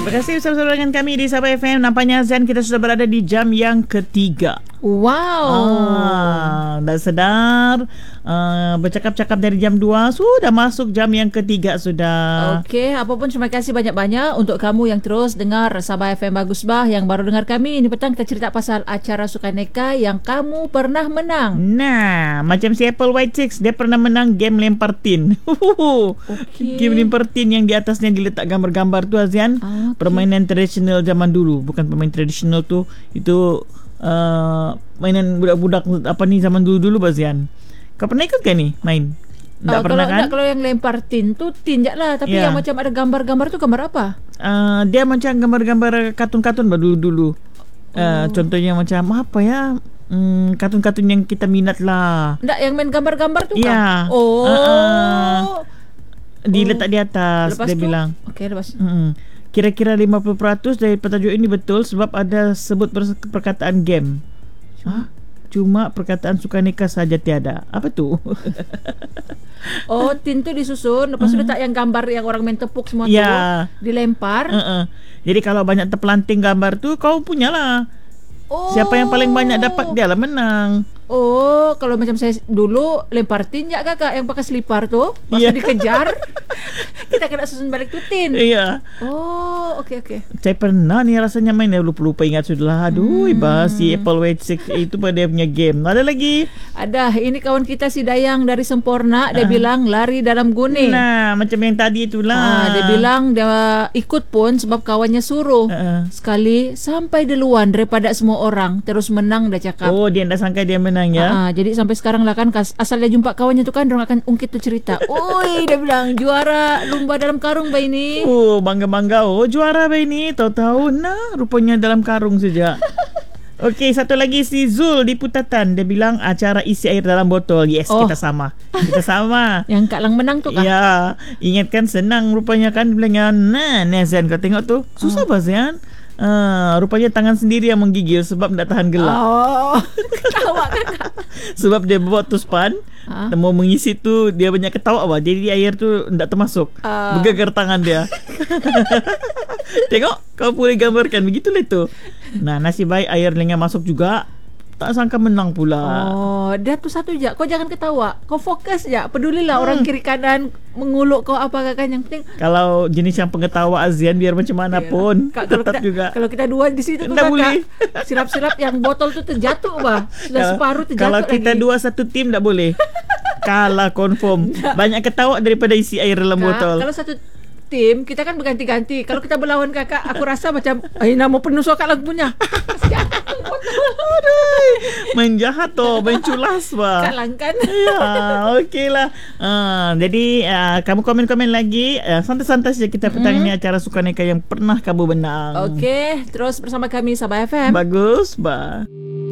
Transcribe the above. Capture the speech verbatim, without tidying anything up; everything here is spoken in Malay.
Terima kasih bersama-sama dengan kami di Sabah F M. Nampaknya Zain, kita sudah berada di jam yang ketiga. Wow. Ah, dah sedar. Uh, bercakap-cakap dari jam dua, sudah masuk jam yang ketiga sudah. Okey, apapun terima kasih banyak-banyak untuk kamu yang terus dengar Sabah F M Bagus Bah. Yang baru dengar kami ini petang, kita cerita pasal acara Sukaneka yang kamu pernah menang. Nah, macam si Apple White Chicks, dia pernah menang game lempar tin. Okay. Game lempar tin yang di atasnya diletak gambar-gambar tu, Azian. Okay. Permainan tradisional zaman dulu. Bukan permainan tradisional tu, itu uh, mainan budak-budak apa ni zaman dulu-dulu, Azian. Kau pernah ikut kan ni main? Tak uh, pernah kalau, kan? Tak, kalau yang lempar tin tu tin je lah. Tapi yeah. yang macam ada gambar-gambar tu gambar apa? Uh, dia macam gambar-gambar kartun-kartun dulu-dulu. Uh, oh. Contohnya macam apa ya? Hmm, kartun-kartun yang kita minat lah. Tak, yang main gambar-gambar tu yeah. kah? Oh. Uh, uh, diletak oh. di atas. Lepas dia tu? Bilang. Okey, lepas. Hmm. Kira-kira lima puluh peratus dari petajuk ini betul sebab ada sebut perkataan game. Hah? Cuma perkataan Sukaneka saja tiada. Apa tu? Oh, tin tu disusun. Lepas tu uh-huh. letak yang gambar yang orang main tepuk semua yeah. tu dilempar. Uh-uh. Jadi kalau banyak terpelanting gambar tu, kau punyalah. Oh. Siapa yang paling banyak dapat, dia lah menang. Oh, kalau macam saya dulu lempar tin je kakak yang pakai selipar tu. Pas yeah. dikejar kita kena susun balik tu tin. Iya. Oh, okey okey. Saya pernah ni rasanya main, ya lupa-lupa ingat sudah. Aduh, hmm. iba si Apple White Six itu pada dia punya game. Ada lagi? Ada. Ini kawan kita si Dayang dari Sempurna, dia uh. bilang lari dalam guni. Nah, macam yang tadi itulah. Uh, dia bilang dia ikut pun sebab kawannya suruh. Uh. Sekali sampai duluan daripada semua orang, terus menang dah cakap. Oh, dia dah sangka dia menang ya. Uh, jadi sampai sekarang lah kan, asal dia jumpa kawannya tu kan, orang akan ungkit tu cerita. Oi, dia bilang juara lumba dalam karung bayi ni. Oh, bangga-bangga. Oh, juara bayi ni. Tahu-tahu nah, rupanya dalam karung saja. Okey, satu lagi si Zul di Putatan. Dia bilang acara isi air dalam botol. Yes, oh. kita sama. Kita sama. Yang Kak Lang menang tu kah? Ya, ingat kan senang rupanya kan. Dia bilang, nah, Nezian kau tengok tu. Susah oh. Bazian. Uh, rupanya tangan sendiri yang menggigil sebab tak tahan gelap. Oh, ketawa kakak. Sebab dia bawa tuspan, ha? Mau mengisi tu dia banyak ketawa apa. Jadi air tu tak termasuk. Uh. Bergegar tangan dia. Tengok, kau boleh gambarkan begitulah itu. Nah, nasib baik air lengan masuk juga. Tak sangka menang pula. Oh, dia tu satu je. Kau jangan ketawa. Kau fokus je. Pedulilah hmm. orang kiri kanan menguluk kau apa kan. Yang penting kalau jenis yang pengetawa Azian biar macam mana pun Kak, tetap kita, juga. Kalau kita dua di situ tu kakak boleh. Sirap-sirap yang botol tu terjatuh bah. Sudah ya, separuh terjatuh. Kalau kita lagi. dua satu tim tak boleh. Kalah confirm. Banyak ketawa daripada isi air dalam Kak, botol. Kalau satu tim kita kan berganti-ganti. Kalau kita berlawan kakak, aku rasa macam ai nama penuh Kak Lang punya. Aduh, main jahat tu, main culas bah. Kak Lang kan. Ya, okeylah. Uh, jadi uh, kamu komen-komen lagi. Uh, santai-santai saja kita petang hmm. ini acara Sukaneka yang pernah kamu menang. Okey, terus bersama kami Sabah F M. Bagus bah.